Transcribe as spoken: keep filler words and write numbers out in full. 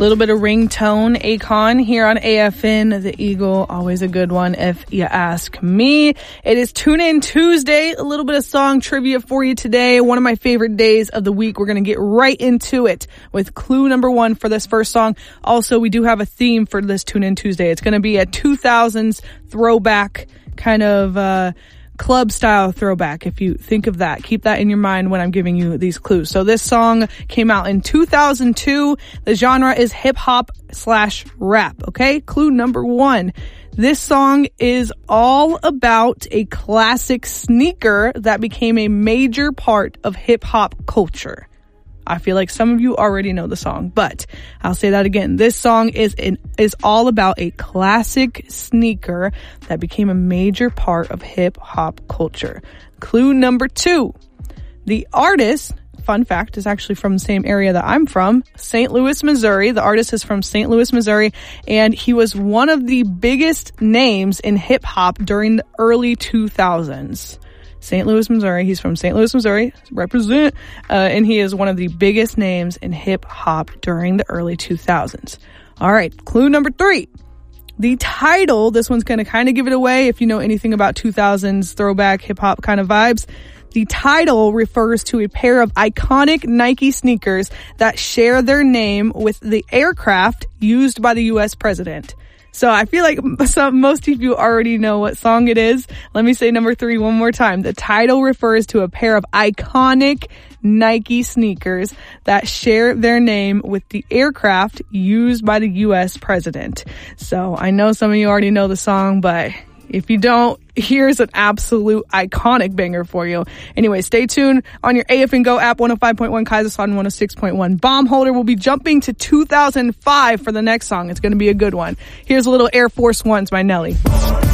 little bit of ringtone, Akon here on A F N, The Eagle. Always a good one if you ask me. It is Tune In Tuesday. A little bit of song trivia for you today. One of my favorite days of the week. We're going to get right into it with clue number one for this first song. Also, we do have a theme for this Tune In Tuesday. It's going to be a two thousands throwback kind of uh club style throwback. If you think of that, keep that in your mind when I'm giving you these clues. So this song came out in two thousand two. The genre is hip hop slash rap. Okay. Clue number one. This song is all about a classic sneaker that became a major part of hip hop culture. I feel like some of you already know the song, but I'll say that again. This song is in, is all about a classic sneaker that became a major part of hip hop culture. Clue number two. The artist, fun fact, is actually from the same area that I'm from, Saint Louis, Missouri. The artist is from Saint Louis, Missouri, and he was one of the biggest names in hip hop during the early two thousands. Saint Louis, Missouri. He's from Saint Louis, Missouri. Represent. Uh, and he is one of the biggest names in hip hop during the early two thousands. All right. Clue number three. The title, this one's going to kind of give it away if you know anything about two thousands throwback hip hop kind of vibes. The title refers to a pair of iconic Nike sneakers that share their name with the aircraft used by the U S president. So I feel like some, most of you already know what song it is. Let me say number three one more time. The title refers to a pair of iconic Nike sneakers that share their name with the aircraft used by the U S president. So I know some of you already know the song, but if you don't, here's an absolute iconic banger for you. Anyway, stay tuned on your A F N Go app, one oh five point one Kaiserslautern, one oh six point one Bomb Holder. We'll be jumping to two thousand five for the next song. It's going to be a good one. Here's a little Air Force Ones by Nelly.